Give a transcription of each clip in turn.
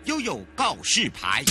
悠悠告示牌。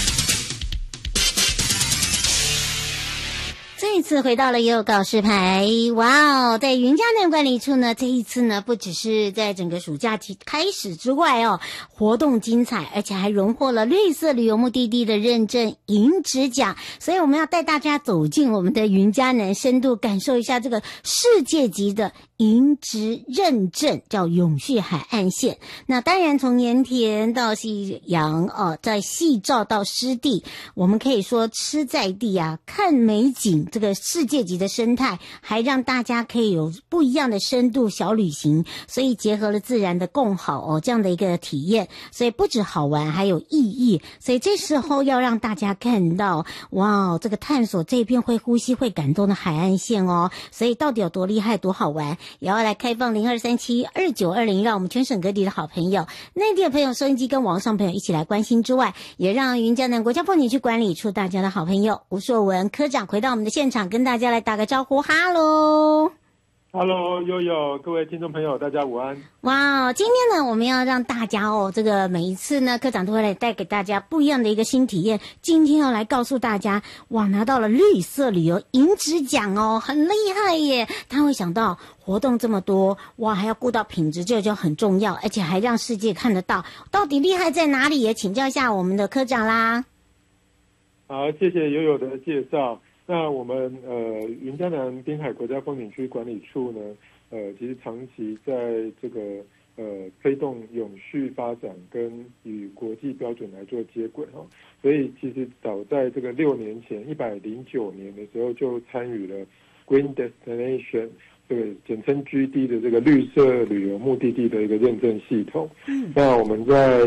这一次回到了悠悠告示牌，哇哦，在云嘉南管理处呢，这一次呢，不只是在整个暑假期开始之外哦，活动精彩，而且还荣获了绿色旅游目的地的认证银质奖，所以我们要带大家走进我们的云嘉南，深度感受一下这个世界级的银质认证，叫永续海岸线。那当然从盐田到夕阳哦，在夕照到湿地，我们可以说吃在地啊，看美景，这个世界级的生态，还让大家可以有不一样的深度小旅行，所以结合了自然的共好哦，这样的一个体验，所以不止好玩还有意义。所以这时候要让大家看到，哇，这个探索这片会呼吸会感动的海岸线哦，所以到底有多厉害多好玩，也要来开放02372920，让我们全省各地的好朋友、内地的朋友、收音机跟网上朋友一起来关心之外，也让云嘉南国家风景区管理处大家的好朋友吴硕文科长回到我们的现场，跟大家来打个招呼。哈喽 Hello， 悠悠，各位听众朋友，大家午安。 哇，今天呢，我们要让大家哦，这个每一次呢，科长都会来带给大家不一样的一个新体验。今天要来告诉大家，哇，拿到了绿色旅游银质奖哦，很厉害耶！他会想到活动这么多，哇，还要顾到品质，这就很重要，而且还让世界看得到，到底厉害在哪里？也请教一下我们的科长啦。 好，谢谢悠悠的介绍。那我们云嘉南滨海国家风景区管理处呢，其实长期在这个推动永续发展跟与国际标准来做接轨哈，所以其实早在这个6年前，109年的时候就参与了 Green Destination 这个简称 GD 的这个绿色旅游目的地的一个认证系统。那我们在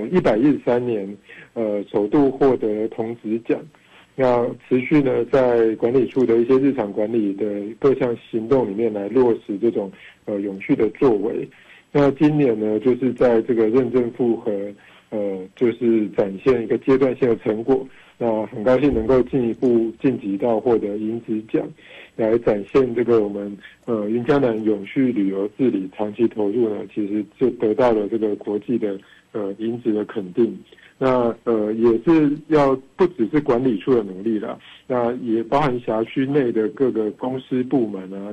113年首度获得铜质奖。那持续呢，在管理处的一些日常管理的各项行动里面来落实这种永续的作为。那今年呢，就是在这个认证复核，就是展现一个阶段性的成果。那很高兴能够进一步晋级到获得银质奖，来展现这个我们云嘉南永续旅游治理长期投入呢，其实就得到了这个国际的银质的肯定。那也是要不只是管理处的努力啦，那也包含辖区内的各个公司部门啊。